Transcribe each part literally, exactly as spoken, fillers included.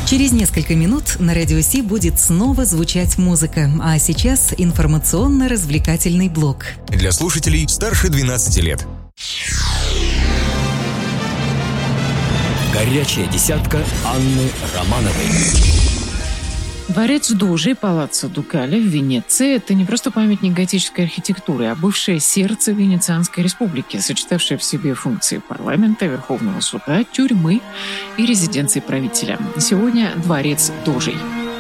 Через несколько минут на Радио Си будет снова звучать музыка, а сейчас информационно-развлекательный блок. Для слушателей старше двенадцати лет. Горячая десятка Анны Романовой. Дворец Дожи Палаццо Дукале в Венеции – это не просто памятник готической архитектуры, а бывшее сердце Венецианской республики, сочетавшее в себе функции парламента, Верховного суда, тюрьмы и резиденции правителя. Сегодня дворец Дожей.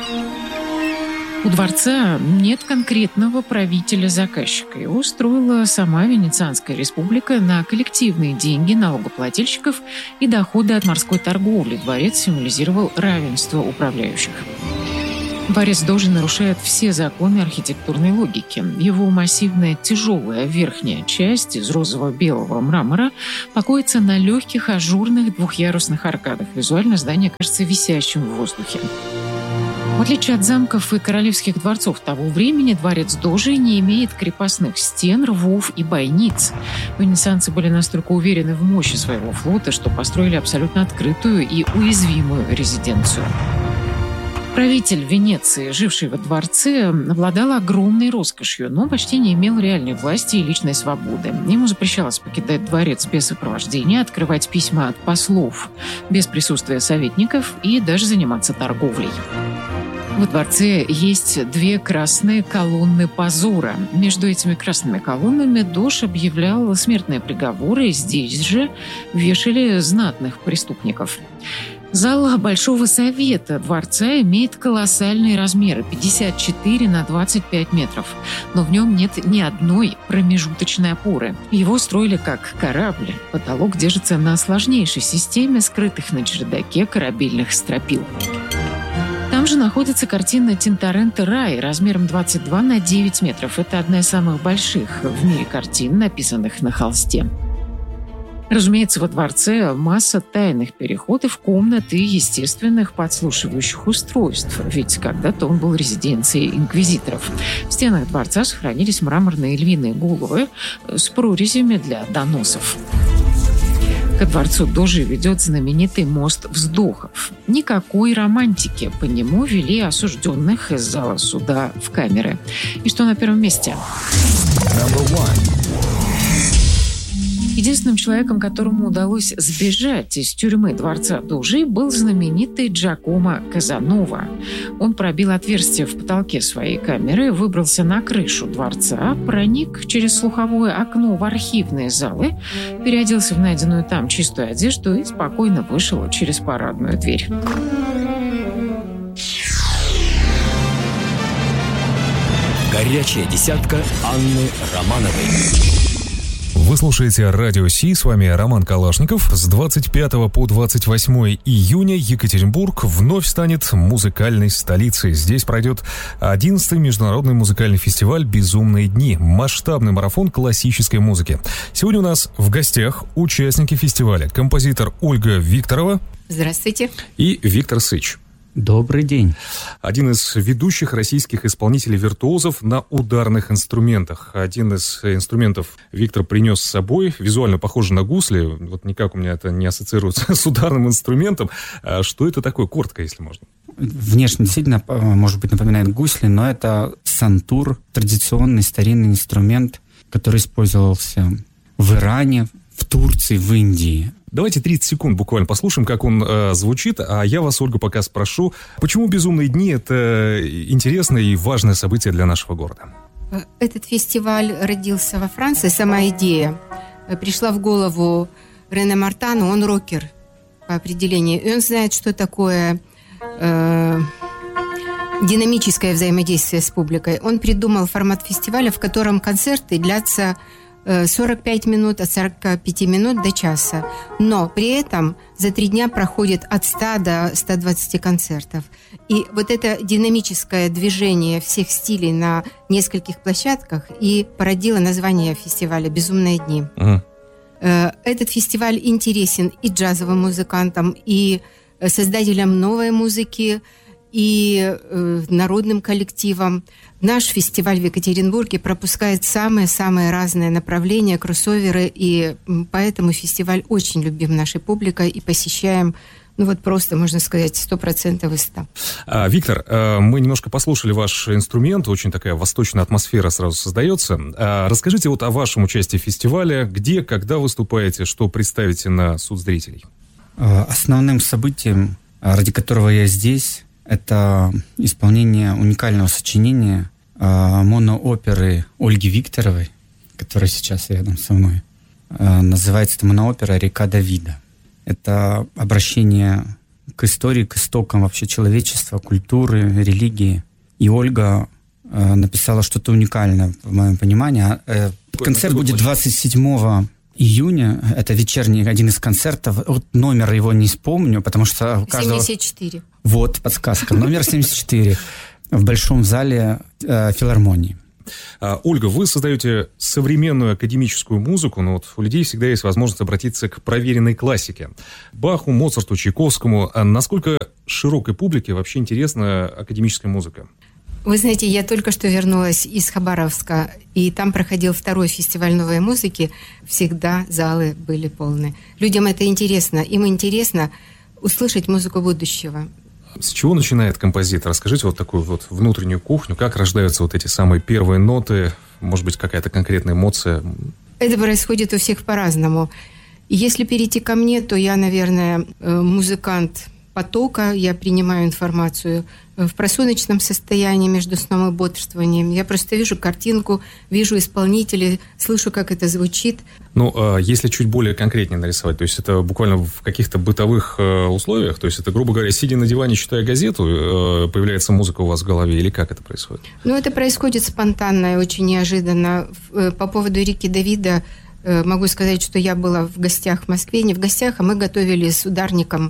У дворца нет конкретного правителя-заказчика. Его строила сама Венецианская республика на коллективные деньги налогоплательщиков и доходы от морской торговли. Дворец символизировал равенство управляющих. Дворец Дожи нарушает все законы архитектурной логики. Его массивная тяжелая верхняя часть из розово-белого мрамора покоится на легких ажурных двухъярусных аркадах. Визуально здание кажется висящим в воздухе. В отличие от замков и королевских дворцов того времени, дворец Дожи не имеет крепостных стен, рвов и бойниц. Венецианцы были настолько уверены в мощи своего флота, что построили абсолютно открытую и уязвимую резиденцию. Правитель Венеции, живший во дворце, обладал огромной роскошью, но почти не имел реальной власти и личной свободы. Ему запрещалось покидать дворец без сопровождения, открывать письма от послов без присутствия советников и даже заниматься торговлей. Во дворце есть две красные колонны позора. Между этими красными колоннами Дож объявлял смертные приговоры, и здесь же вешали знатных преступников. Зал Большого совета дворца имеет колоссальные размеры – пятьдесят четыре на двадцать пять метров. Но в нем нет ни одной промежуточной опоры. Его строили как корабль. Потолок держится на сложнейшей системе скрытых на чердаке корабельных стропил. Там же находится картина Тинторетто «Рай» размером двадцать два на девять метров. Это одна из самых больших в мире картин, написанных на холсте. Разумеется, во дворце масса тайных переходов, комнат и естественных подслушивающих устройств, ведь когда-то он был резиденцией инквизиторов. В стенах дворца сохранились мраморные львиные головы с прорезями для доносов. Ко дворцу Дожи ведет знаменитый мост вздохов. Никакой романтики. По нему вели осужденных из зала суда в камеры. И что на первом месте? Единственным человеком, которому удалось сбежать из тюрьмы дворца Дожи, был знаменитый Джакомо Казанова. Он пробил отверстие в потолке своей камеры, выбрался на крышу дворца, проник через слуховое окно в архивные залы, переоделся в найденную там чистую одежду и спокойно вышел через парадную дверь. Горячая десятка Анны Романовой. Вы слушаете Радио Си, с вами Роман Калашников. С двадцать пятого по двадцать восьмое июня Екатеринбург вновь станет музыкальной столицей. Здесь пройдет одиннадцатый международный музыкальный фестиваль «Безумные дни» – масштабный марафон классической музыки. Сегодня у нас в гостях участники фестиваля: композитор Ольга Викторова. Здравствуйте. И Виктор Сыч. Добрый день. Один из ведущих российских исполнителей-виртуозов на ударных инструментах. Один из инструментов Виктор принес с собой, визуально похоже на гусли. Вот никак у меня это не ассоциируется с ударным инструментом. А что это такое? Коротко, если можно. Внешне действительно, может быть, напоминает гусли, но это сантур, традиционный старинный инструмент, который использовался в Иране, в Турции, в Индии. Давайте тридцать секунд буквально послушаем, как он э, звучит. А я вас, Ольга, пока спрошу, почему «Безумные дни» — это интересное и важное событие для нашего города? Этот фестиваль родился во Франции. Сама идея пришла в голову Рене Мартану. Он рокер по определению. И он знает, что такое э, динамическое взаимодействие с публикой. Он придумал формат фестиваля, в котором концерты длятся сорок пять минут, от сорока пяти минут до часа. Но при этом за три дня проходит от ста до ста двадцати концертов. И вот это динамическое движение всех стилей на нескольких площадках и породило название фестиваля «Безумные дни». Uh-huh. Этот фестиваль интересен и джазовым музыкантам, и создателям новой музыки, и э, народным коллективам. Наш фестиваль в Екатеринбурге пропускает самые-самые разные направления, кроссоверы, и поэтому фестиваль очень любим нашей публикой и посещаем ну вот просто, можно сказать, сто процентов из ста. А, Виктор, мы немножко послушали ваш инструмент, очень такая восточная атмосфера сразу создается. А, расскажите вот о вашем участии в фестивале, где, когда выступаете, что представите на суд зрителей? Основным событием, ради которого я здесь, это исполнение уникального сочинения монооперы Ольги Викторовой, которая сейчас рядом со мной. Называется это моноопера «Река Давида». Это обращение к истории, к истокам вообще человечества, культуры, религии. И Ольга э, написала что-то уникальное, в моем понимании. Э, концерт будет двадцать седьмого июня. Это вечерний один из концертов. Вот номер его не вспомню, потому что у каждого... семьдесят четыре. Вот, подсказка. Номер семьдесят четыре. В Большом зале э, филармонии. Ольга, вы создаете современную академическую музыку, но вот у людей всегда есть возможность обратиться к проверенной классике. Баху, Моцарту, Чайковскому. А насколько широкой публике вообще интересна академическая музыка? Вы знаете, я только что вернулась из Хабаровска, и там проходил второй фестиваль новой музыки. Всегда залы были полны. Людям это интересно. Им интересно услышать музыку будущего. С чего начинает композитор? Расскажите вот такую вот внутреннюю кухню. Как рождаются вот эти самые первые ноты? Может быть, какая-то конкретная эмоция? Это происходит у всех по-разному. Если перейти ко мне, то я, наверное, музыкант потока. Я принимаю информацию в просоночном состоянии между сном и бодрствованием. Я просто вижу картинку, вижу исполнителей, слышу, как это звучит. Ну, если чуть более конкретнее нарисовать, то есть это буквально в каких-то бытовых условиях, то есть это, грубо говоря, сидя на диване, читая газету, появляется музыка у вас в голове, или как это происходит? Ну, это происходит спонтанно и очень неожиданно. По поводу реки Давида могу сказать, что я была в гостях в Москве, не в гостях, а мы готовили с ударником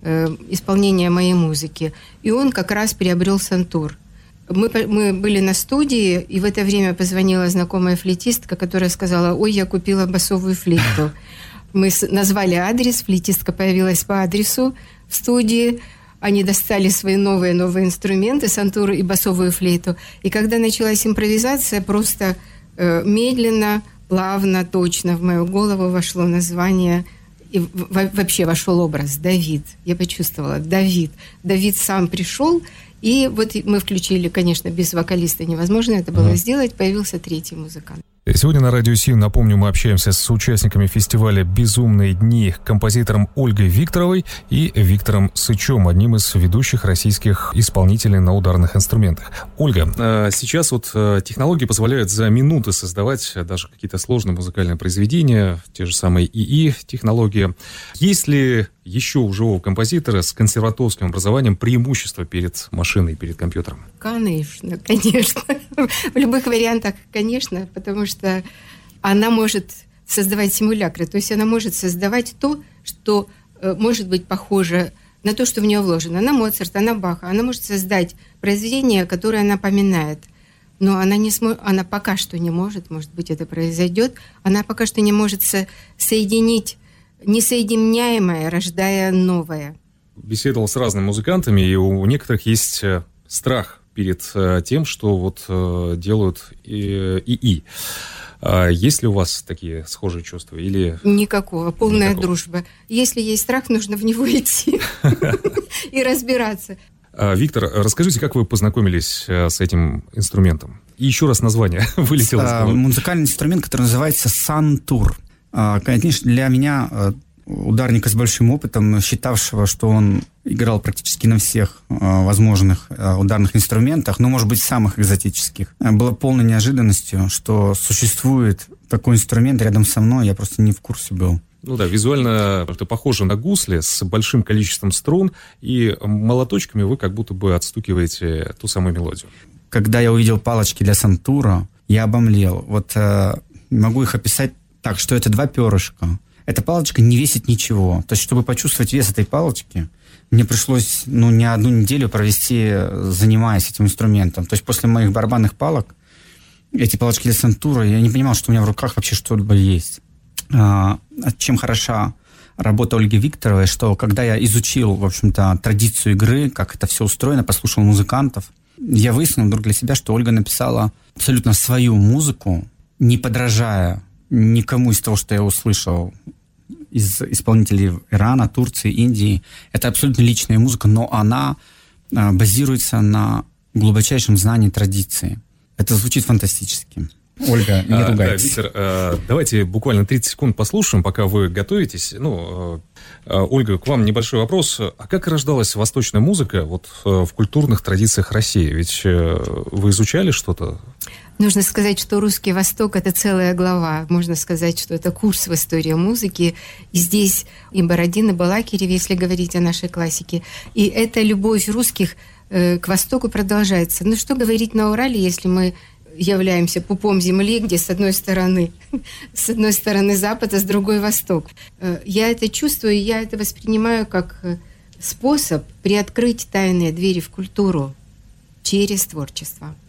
исполнение моей музыки. И он как раз приобрел сантур. Мы, мы были на студии, и в это время позвонила знакомая флейтистка, которая сказала: ой, я купила басовую флейту. Мы назвали адрес, флейтистка появилась по адресу в студии. Они достали свои новые-новые инструменты, сантуру и басовую флейту. И когда началась импровизация, просто э, медленно, плавно, точно в мою голову вошло название. И вообще вошел образ Давид. Я почувствовала Давид. Давид сам пришел, и вот мы включили, конечно, без вокалиста невозможно это было mm-hmm. сделать, появился третий музыкант. Сегодня на Радио Си, напомню, мы общаемся с участниками фестиваля «Безумные дни», композитором Ольгой Викторовой и Виктором Сычом, одним из ведущих российских исполнителей на ударных инструментах. Ольга, сейчас вот технологии позволяют за минуты создавать даже какие-то сложные музыкальные произведения, те же самые ИИ-технологии. Есть ли еще у живого композитора с консерваторским образованием преимущество перед машиной, перед компьютером? Конечно, конечно. В любых вариантах, конечно, потому что она может создавать симулякры, то есть она может создавать то, что э, может быть похоже на то, что в нее вложено, на Моцарта, на Баха. Она может создать произведение, которое она поминает, но она, не смо... она пока что не может, может быть, это произойдет, она пока что не может со... соединить несоединяемое, рождая новое. Беседовал с разными музыкантами, и у некоторых есть страх перед тем, что вот делают ИИ. Есть ли у вас такие схожие чувства? Или... Никакого, полная Никакого. дружба. Если есть страх, нужно в него идти и разбираться. Виктор, расскажите, как вы познакомились с этим инструментом? И еще раз название вылетело из головы. Музыкальный инструмент, который называется сантур. Конечно, для меня, ударника с большим опытом, считавшего, что он играл практически на всех возможных ударных инструментах, ну, может быть, самых экзотических, было полной неожиданностью, что существует такой инструмент рядом со мной, я просто не в курсе был. Ну да, визуально это похоже на гусли с большим количеством струн, и молоточками вы как будто бы отстукиваете ту самую мелодию. Когда я увидел палочки для сантура, я обомлел. Вот э, могу их описать так, что это два перышка. Эта палочка не весит ничего. То есть, чтобы почувствовать вес этой палочки, мне пришлось, ну, не одну неделю провести, занимаясь этим инструментом. То есть, после моих барабанных палок, эти палочки для сантура, я не понимал, что у меня в руках вообще что-либо есть. А, чем хороша работа Ольги Викторовой, что когда я изучил, в общем-то, традицию игры, как это все устроено, послушал музыкантов, я выяснил вдруг для себя, что Ольга написала абсолютно свою музыку, не подражая никому из того, что я услышал из исполнителей Ирана, Турции, Индии. Это абсолютно личная музыка, но она базируется на глубочайшем знании традиции. Это звучит фантастически. Ольга, не ругайтесь. Да, Виктор, давайте буквально тридцать секунд послушаем, пока вы готовитесь. Ну, Ольга, к вам небольшой вопрос. А как рождалась восточная музыка вот в культурных традициях России? Ведь вы изучали что-то? Нужно сказать, что Русский Восток – это целая глава. Можно сказать, что это курс в истории музыки. И здесь и Бородин, и Балакирев, если говорить о нашей классике. И эта любовь русских к Востоку продолжается. Ну, что говорить на Урале, если мы являемся пупом земли, где с одной стороны, с одной стороны Запад, а с другой Восток. Я это чувствую, я это воспринимаю как способ приоткрыть тайные двери в культуру через творчество.